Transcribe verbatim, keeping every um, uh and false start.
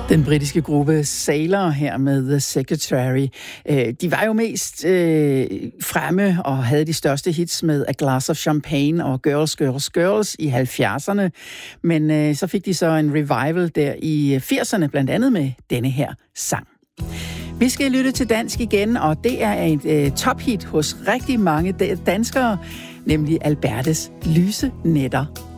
Den britiske gruppe Sailor her med The Secretary. De var jo mest øh, fremme og havde de største hits med A Glass of Champagne og Girls, Girls, Girls i halvfjerdserne. Men øh, så fik de så en revival der i firserne, blandt andet med denne her sang. Vi skal lytte til dansk igen, og det er et øh, tophit hos rigtig mange danskere, nemlig Albertes Lyse Nætter.